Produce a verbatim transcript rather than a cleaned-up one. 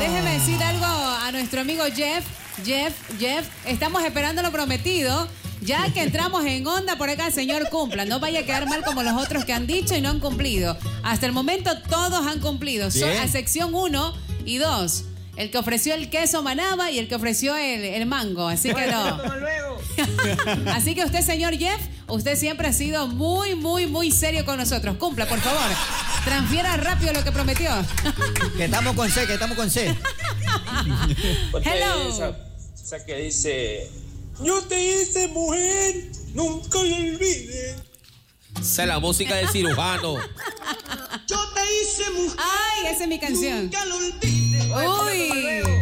déjeme decir algo a nuestro amigo Jeff. Jeff, Jeff, estamos esperando lo prometido. Ya que entramos en onda, por acá el señor cumpla. No vaya a quedar mal como los otros que han dicho y no han cumplido. Hasta el momento todos han cumplido. So, a sección uno y dos. El que ofreció el queso manaba y el que ofreció el, el mango. Así que no. Así que usted, señor Jeff, usted siempre ha sido muy, muy, muy serio con nosotros. Cumpla, por favor. Transfiera rápido lo que prometió. Que estamos con C, que estamos con C. Hello. Esa, esa que dice... Yo te hice mujer, nunca lo olvides. Esa es la música del cirujano. Yo te hice mujer. Ay, esa es mi canción. Nunca lo olvides. Uy.